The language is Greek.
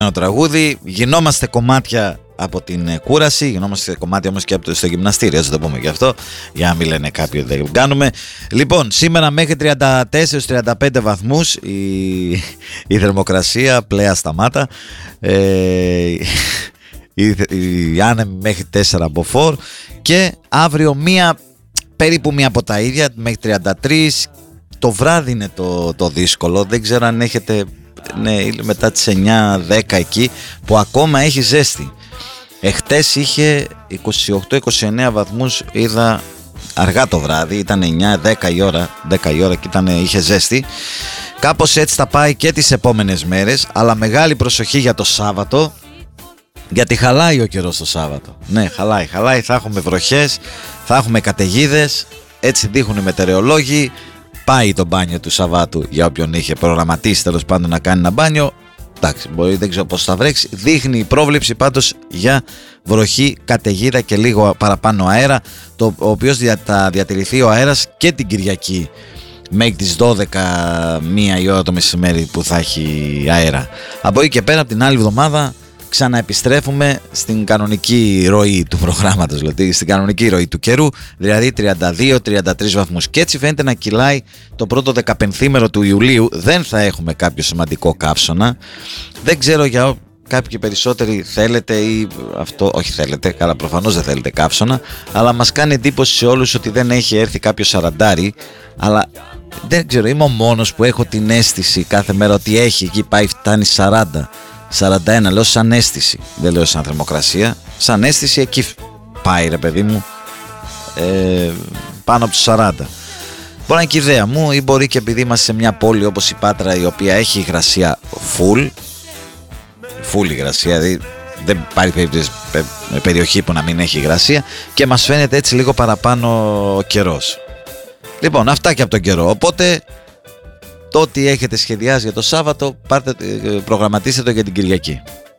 τραγούδι. Γινόμαστε κομμάτια από την κούραση, γινόμαστε κομμάτια όμως και στο γυμναστήριο, έτσι το πούμε και αυτό, για να μην λένε κάποιοι ότι δεν κάνουμε. Λοιπόν, σήμερα μέχρι 34-35 βαθμούς η θερμοκρασία, πλέα σταμάτα, η άνεμη μέχρι 4 μποφόρ και αύριο περίπου μία από τα ίδια, μέχρι 33. Το βράδυ είναι το δύσκολο, δεν ξέρω αν έχετε, ναι, μετά τις 9-10 εκεί που ακόμα έχει ζέστη. Εχτες είχε 28-29 βαθμούς, είδα αργά το βράδυ, ήταν 9-10 η ώρα και είχε ζέστη. Κάπως έτσι θα πάει και τις επόμενες μέρες, αλλά μεγάλη προσοχή για το Σάββατο, γιατί χαλάει ο καιρός το Σάββατο. Ναι, χαλάει, θα έχουμε βροχές, θα έχουμε καταιγίδες, έτσι δείχνουν οι μετεωρολόγοι. Πάει το μπάνιο του Σαββάτου για όποιον είχε προγραμματίσει τέλος πάντων να κάνει ένα μπάνιο. Εντάξει, δεν ξέρω πώς θα βρέξει. Δείχνει η πρόβλεψη πάντως για βροχή, καταιγίδα και λίγο παραπάνω αέρα, ο οποίος θα διατηρηθεί ο αέρας και την Κυριακή μέχρι τις 12-1 η ώρα το μεσημέρι που θα έχει αέρα. Από εκεί και πέρα, από την άλλη εβδομάδα, ξαναεπιστρέφουμε στην κανονική ροή του προγράμματος, δηλαδή στην κανονική ροή του καιρού, δηλαδή 32-33 βαθμούς. Και έτσι φαίνεται να κυλάει το πρώτο 15ήμερο του Ιουλίου. Δεν θα έχουμε κάποιο σημαντικό καύσωνα. Δεν ξέρω για κάποιοι περισσότεροι θέλετε ή αυτό, όχι θέλετε, καλά προφανώς δεν θέλετε καύσωνα, αλλά μας κάνει εντύπωση σε όλους ότι δεν έχει έρθει κάποιο σαραντάρι, αλλά δεν ξέρω, είμαι ο μόνος που έχω την αίσθηση κάθε μέρα ότι έχει εκεί πάει, φτάνει 40-41, λέω σαν αίσθηση, δεν λέω σαν θερμοκρασία, σαν αίσθηση εκεί πάει ρε παιδί μου, πάνω από τους 40. Μπορεί να είναι και ιδέα μου, ή μπορεί και επειδή είμαστε σε μια πόλη όπως η Πάτρα, η οποία έχει υγρασία full υγρασία, δηλαδή δεν υπάρχει περιοχή που να μην έχει υγρασία και μας φαίνεται έτσι λίγο παραπάνω ο καιρός. Λοιπόν, αυτά και από τον καιρό, οπότε το ό,τι έχετε σχεδιάσει για το Σάββατο, προγραμματίστε το για την Κυριακή.